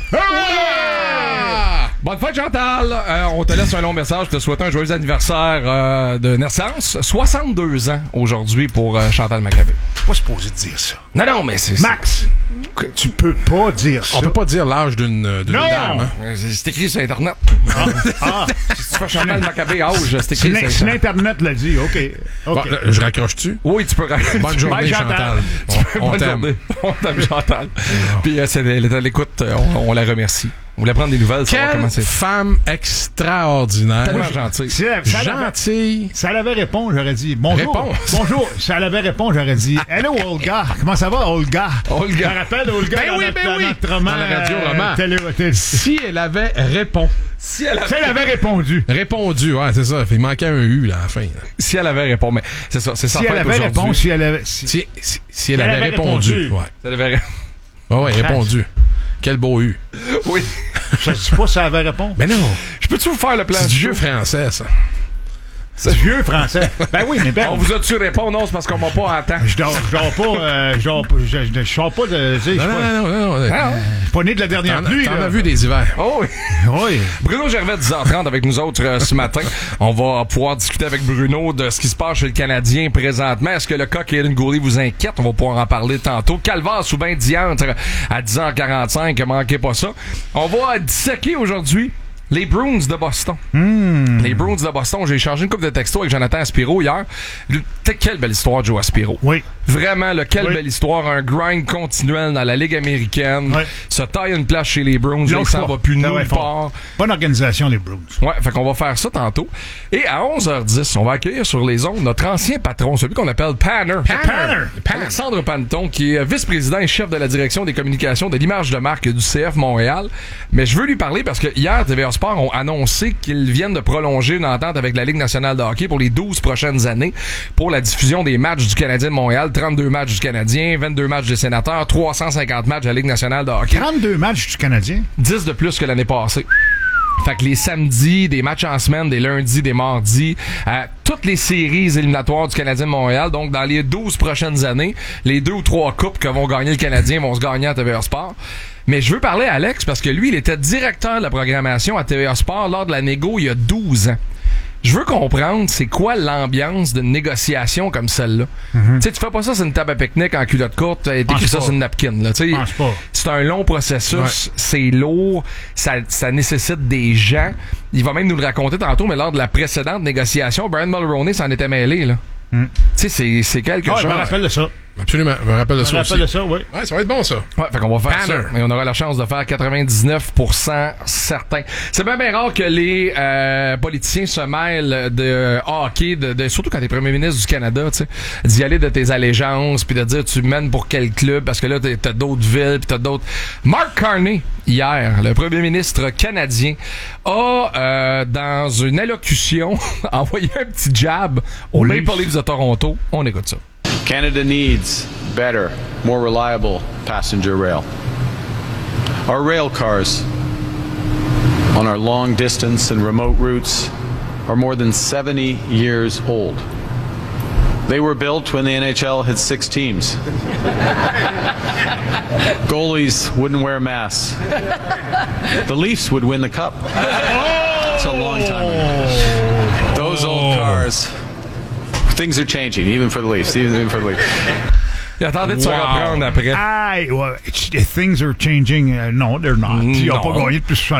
Bonne fête, Chantal! On te laisse un long message. Je te souhaite un joyeux anniversaire de naissance. 62 ans aujourd'hui pour Chantal Maccabé. Pas supposé dire ça. Non, mais c'est... Max, tu peux pas dire ça. On peut pas dire l'âge d'une dame. Hein? C'est écrit sur Internet. Si tu fais Chantal Maccabé âge, c'est écrit Si l'Internet l'a dit, OK. Bon, là, je raccroche-tu? Oui, tu peux raccrocher. Bonne journée, Chantal. On Bonne t'aime. journée. On t'aime, Chantal. Puis elle est à l'écoute. On la remercie. On voulait prendre des nouvelles. Savoir comment Quelle c'est. femme extraordinaire. Tellement gentille. Gentille. Si elle avait répondu, j'aurais dit bonjour. Réponse. Bonjour. Si elle avait répondu, j'aurais dit hello, Olga. Comment ça va, Olga? Olga. Je me rappelle, Olga, Ben oui. notre roman. Dans la radio-roman. Télé. Si elle avait répondu. Si elle avait répondu. Répondu, ouais, c'est ça. Il manquait un U là, à la fin. Là. Si elle avait répondu, mais c'est ça, c'est ça. Si elle avait répondu, si elle avait... Si elle avait répondu. Ouais. Si elle avait répondu. Quel beau U. Oui. Je sais pas si elle avait répondu. Mais non. Je peux-tu vous faire le plan? C'est du vieux français, ça. C'est vieux français. Ben oui, mais On vous a-tu répondu? Non, c'est parce qu'on m'a pas en temps. Je sors pas de... Non. Je suis pas né de la dernière pluie. T'en as vu des hivers. Oh oui. Oui. Bruno Gervais, 10h30 avec nous autres ce matin. On va pouvoir discuter avec Bruno de ce qui se passe chez le Canadien présentement. Est-ce que le cas Kaden Goulet vous inquiète? On va pouvoir en parler tantôt. Calvaire sous bain diantre à 10h45. Manquez pas ça. On va disséquer aujourd'hui les Bruins de Boston. Les Bruins de Boston, j'ai échangé une couple de textos avec Jonathan Aspiro hier. Quelle belle histoire, Joe Aspiro. Oui. Vraiment, quelle belle histoire. Un grind continuel dans la Ligue américaine. Oui. Se taille une place chez les Bruins. Là, il s'en va plus nulle part. Bonne organisation, les Bruins. Ouais, fait qu'on va faire ça tantôt. Et à 11h10, on va accueillir sur les ondes notre ancien patron, celui qu'on appelle Panner. Alexandre Panton, qui est vice-président et chef de la direction des communications de l'image de marque du CF Montréal. Mais je veux lui parler parce que hier, TVA Sport ont annoncé qu'ils viennent de prolonger une entente avec la Ligue nationale de hockey pour les 12 prochaines années pour la diffusion des matchs du Canadien de Montréal. 32 matchs du Canadien, 22 matchs des Sénateurs, 350 matchs de la Ligue nationale de hockey. 32 matchs du Canadien? 10 de plus que l'année passée. Fait que les samedis, des matchs en semaine, des lundis, des mardis, toutes les séries éliminatoires du Canadien de Montréal. Donc, dans les 12 prochaines années, les 2 ou 3 coupes que vont gagner le Canadien vont se gagner à TVA Sport. Mais je veux parler à Alex parce que lui, il était directeur de la programmation à TVA Sport lors de la négo il y a 12 ans. Je veux comprendre c'est quoi l'ambiance d'une négociation comme celle-là. Tu sais, tu fais pas ça sur une table à pique-nique en culotte courte et t'écris ça sur une napkin. Là. C'est un long processus, c'est lourd, ça nécessite des gens. Il va même nous le raconter tantôt, mais lors de la précédente négociation, Brian Mulroney s'en était mêlé. Là. Tu sais, c'est quelque chose. Je me rappelle de ça. Absolument, je me rappelle de ça aussi. Oui. Ouais, ça va être bon, ça. Ouais, fait qu'on va faire ça. Et on aura la chance de faire 99% certain. C'est bien rare que les politiciens se mêlent de hockey, surtout quand t'es premier ministre du Canada, tu sais, d'y aller de tes allégeances, puis de dire tu mènes pour quel club, parce que là, t'as d'autres villes, puis t'as d'autres... Mark Carney, hier, le premier ministre canadien, a, dans une allocution, envoyé un petit jab aux Maple Leafs de Toronto. On écoute ça. Canada needs better, more reliable passenger rail. Our rail cars on our long distance and remote routes are more than 70 years old. They were built when the NHL had 6 teams. Goalies wouldn't wear masks. The Leafs would win the cup. It's a long time ago. Those old cars... Things are changing, even for the Leafs. Even for the Leafs. Il attendait de se reprendre après. Things are changing. No, they're not. Ils n'ont pas gagné depuis